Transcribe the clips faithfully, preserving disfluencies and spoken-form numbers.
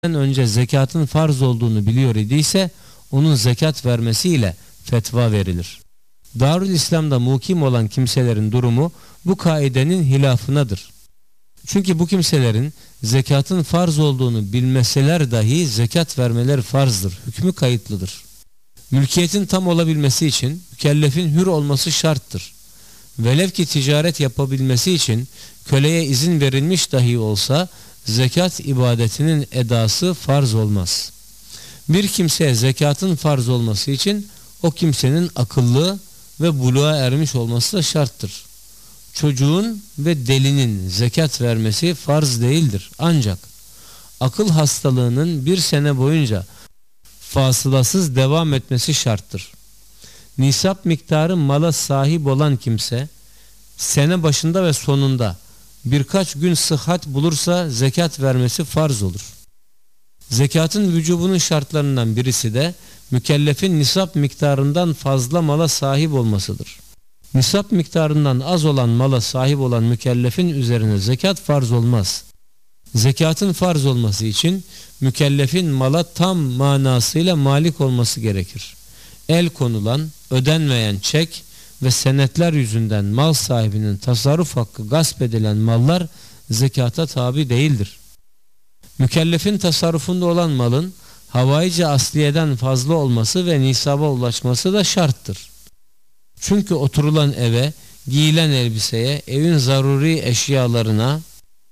önce zekatın farz olduğunu biliyor idiyse onun zekat vermesiyle fetva verilir. Darül İslam'da mukim olan kimselerin durumu bu kaidenin hilafınadır. Çünkü bu kimselerin zekatın farz olduğunu bilmeseler dahi zekat vermeleri farzdır, hükmü kayıtlıdır. Mülkiyetin tam olabilmesi için mükellefin hür olması şarttır. Velev ki ticaret yapabilmesi için köleye izin verilmiş dahi olsa zekat ibadetinin edası farz olmaz. Bir kimseye zekatın farz olması için o kimsenin akıllı ve buluğa ermiş olması da şarttır. Çocuğun ve delinin zekat vermesi farz değildir. Ancak akıl hastalığının bir sene boyunca fasılasız devam etmesi şarttır. Nisap miktarı mala sahip olan kimse sene başında ve sonunda birkaç gün sıhhat bulursa zekat vermesi farz olur. Zekatın vücubunun şartlarından birisi de mükellefin nisap miktarından fazla mala sahip olmasıdır. Nisap miktarından az olan mala sahip olan mükellefin üzerine zekat farz olmaz. Zekatın farz olması için mükellefin mala tam manasıyla malik olması gerekir. El konulan, ödenmeyen çek ve senetler yüzünden mal sahibinin tasarruf hakkı gasp edilen mallar zekata tabi değildir. Mükellefin tasarrufunda olan malın havaici asliyeden fazla olması ve nisaba ulaşması da şarttır. Çünkü oturulan eve, giyilen elbiseye, evin zaruri eşyalarına,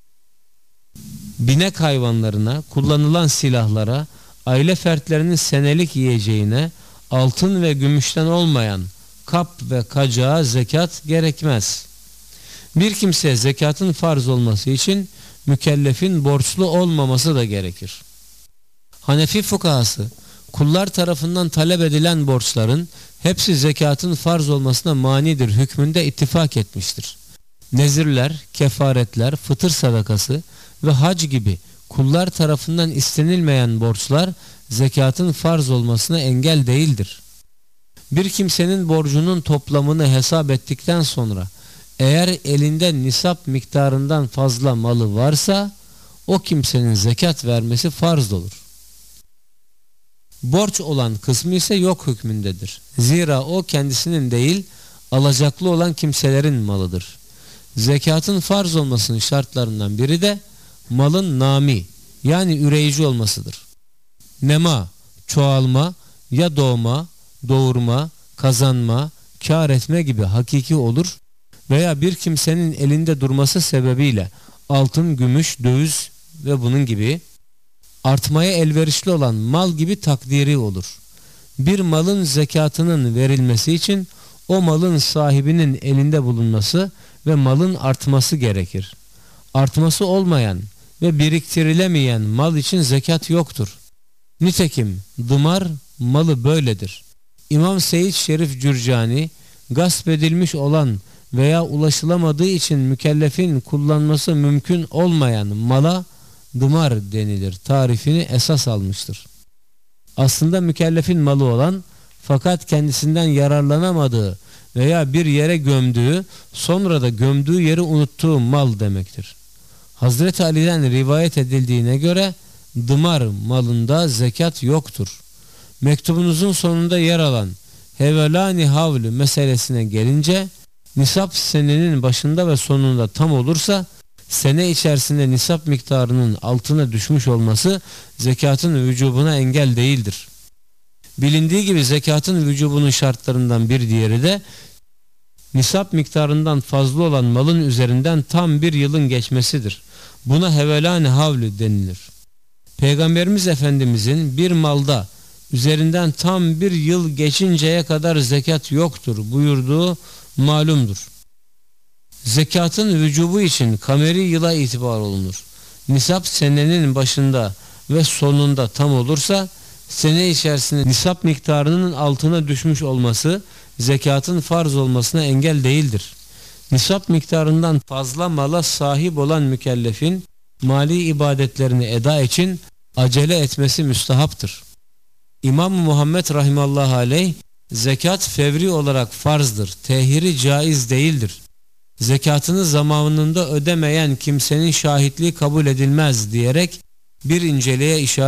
binek hayvanlarına, kullanılan silahlara, aile fertlerinin senelik yiyeceğine, altın ve gümüşten olmayan kap ve kacağa zekat gerekmez. Bir kimseye zekatın farz olması için mükellefin borçlu olmaması da gerekir. Hanefi fukahası, kullar tarafından talep edilen borçların hepsi zekatın farz olmasına manidir hükmünde ittifak etmiştir. Nezirler, kefaretler, fıtır sadakası ve hac gibi kullar tarafından istenilmeyen borçlar zekatın farz olmasına engel değildir. Bir kimsenin borcunun toplamını hesap ettikten sonra eğer elinde nisap miktarından fazla malı varsa o kimsenin zekat vermesi farz olur. Borç olan kısmı ise yok hükmündedir. Zira o kendisinin değil alacaklı olan kimselerin malıdır. Zekatın farz olmasının şartlarından biri de malın nami yani üreyici olmasıdır. Nema, çoğalma, ya doğma, doğurma, kazanma, kâr etme gibi hakiki olur veya bir kimsenin elinde durması sebebiyle altın, gümüş, döviz ve bunun gibi artmaya elverişli olan mal gibi takdiri olur. Bir malın zekatının verilmesi için o malın sahibinin elinde bulunması ve malın artması gerekir. Artması olmayan ve biriktirilemeyen mal için zekat yoktur. Nitekim dımar malı böyledir. İmam Seyyid Şerif Cürcani, gasp edilmiş olan veya ulaşılamadığı için mükellefin kullanması mümkün olmayan mala dımar denilir tarifini esas almıştır. Aslında mükellefin malı olan fakat kendisinden yararlanamadığı veya bir yere gömdüğü sonra da gömdüğü yeri unuttuğu mal demektir. Hazreti Ali'den rivayet edildiğine göre dımar malında zekat yoktur. Mektubunuzun sonunda yer alan hevelani havlü meselesine gelince nisap senenin başında ve sonunda tam olursa sene içerisinde nisap miktarının altına düşmüş olması zekatın vücubuna engel değildir. Bilindiği gibi zekatın vücubunun şartlarından bir diğeri de nisap miktarından fazla olan malın üzerinden tam bir yılın geçmesidir. Buna hevelani havlü denilir. Peygamberimiz Efendimizin bir malda üzerinden tam bir yıl geçinceye kadar zekat yoktur buyurduğu malumdur. Zekatın vücubu için kameri yıla itibar olunur. Nisap senenin başında ve sonunda tam olursa sene içerisinde nisap miktarının altına düşmüş olması zekatın farz olmasına engel değildir. Nisap miktarından fazla mala sahip olan mükellefin mali ibadetlerini eda için acele etmesi müstehaptır. İmam Muhammed rahimallahu aleyh zekat fevri olarak farzdır, tehiri caiz değildir. Zekatını zamanında ödemeyen kimsenin şahitliği kabul edilmez diyerek bir inceliğe işaret